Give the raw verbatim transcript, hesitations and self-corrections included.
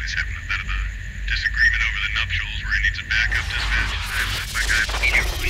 Charlie's having a bit of a disagreement over the nuptials where he needs a backup dispatch. I have my guy.